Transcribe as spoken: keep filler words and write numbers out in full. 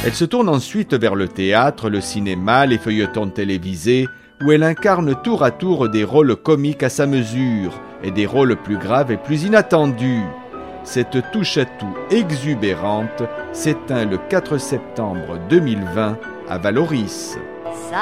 Elle se tourne ensuite vers le théâtre, le cinéma, les feuilletons télévisés, où elle incarne tour à tour des rôles comiques à sa mesure et des rôles plus graves et plus inattendus. Cette touche-à-tout exubérante s'éteint le quatre septembre deux mille vingt à Vallauris.